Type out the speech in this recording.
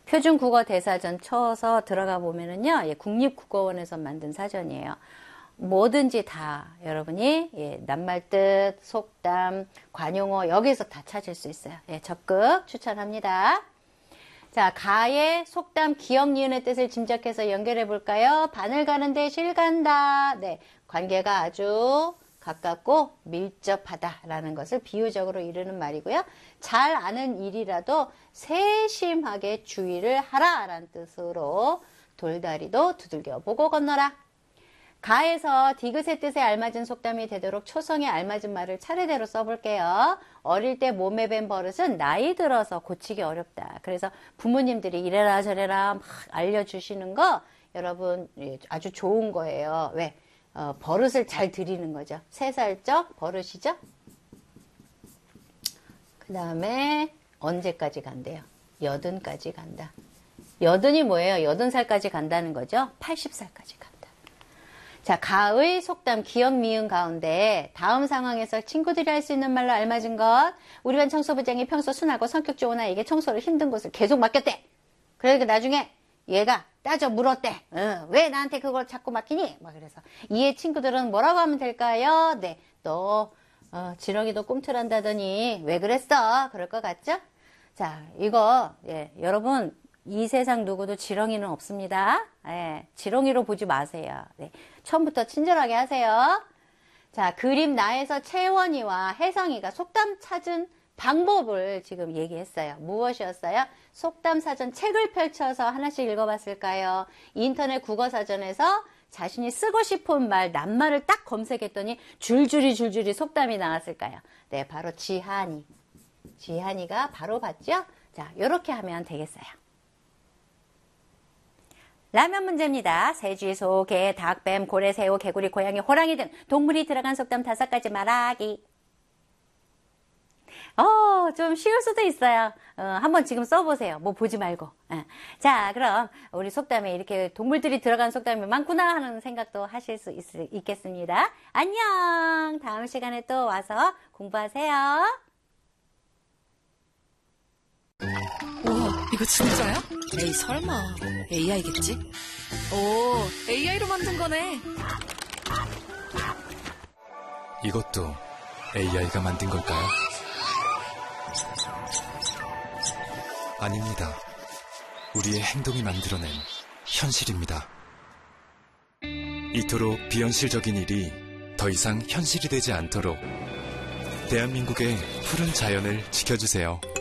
표준국어 대사전 쳐서 들어가 보면은요, 예, 국립국어원에서 만든 사전이에요. 뭐든지 다 여러분이 예, 낱말뜻, 속담, 관용어 여기서 다 찾을 수 있어요. 예, 적극 추천합니다. 자, 가의 속담 기역 니은의 뜻을 짐작해서 연결해 볼까요? 바늘 가는데 실 간다. 네, 관계가 아주 가깝고 밀접하다라는 것을 비유적으로 이루는 말이고요. 잘 아는 일이라도 세심하게 주의를 하라라는 뜻으로 돌다리도 두들겨 보고 건너라. 가에서 디귿의 뜻에 알맞은 속담이 되도록 초성에 알맞은 말을 차례대로 써볼게요. 어릴 때 몸에 밴 버릇은 나이 들어서 고치기 어렵다. 그래서 부모님들이 이래라 저래라 막 알려주시는 거 여러분 아주 좋은 거예요. 왜? 버릇을 잘 들이는 거죠. 3살적 버릇이죠. 그 다음에 언제까지 간대요? 80까지 간다. 80이 뭐예요? 80살까지 간다는 거죠. 80살까지 간다. 자, 가의 속담 기역 미음 가운데 다음 상황에서 친구들이 할 수 있는 말로 알맞은 것. 우리 반 청소부장이 평소 순하고 성격 좋은 아이에게 청소를 힘든 곳을 계속 맡겼대. 그러니까 나중에 얘가 따져 물었대. 왜 나한테 그걸 자꾸 맡기니? 막 그래서 이에 친구들은 뭐라고 하면 될까요? 네, 너 지렁이도 꿈틀한다더니 왜 그랬어? 그럴 것 같죠? 자, 이거 예, 여러분 이 세상 누구도 지렁이는 없습니다. 예, 지렁이로 보지 마세요. 네, 처음부터 친절하게 하세요. 자, 그림 나에서 채원이와 혜성이가 속담 찾은 방법을 지금 얘기했어요. 무엇이었어요? 속담 사전 책을 펼쳐서 하나씩 읽어봤을까요? 인터넷 국어사전에서 자신이 쓰고 싶은 말, 낱말을 딱 검색했더니 줄줄이 속담이 나왔을까요? 네, 바로 지한이. 지한이가 바로 봤죠? 자, 요렇게 하면 되겠어요. 라면 문제입니다. 새쥐, 소, 개, 닭, 뱀, 고래, 새우, 개구리, 고양이, 호랑이 등 동물이 들어간 속담 5가지 말하기. 좀 쉬울 수도 있어요. 한번 지금 써보세요. 뭐 보지 말고. 자, 그럼 우리 속담에 이렇게 동물들이 들어간 속담이 많구나 하는 생각도 하실 수 있겠습니다. 안녕! 다음 시간에 또 와서 공부하세요. 우와, 이거 진짜야? 에이, 설마. AI겠지? 오, AI로 만든 거네. 이것도 AI가 만든 걸까요? 아닙니다. 우리의 행동이 만들어낸 현실입니다. 이토록 비현실적인 일이 더 이상 현실이 되지 않도록 대한민국의 푸른 자연을 지켜주세요.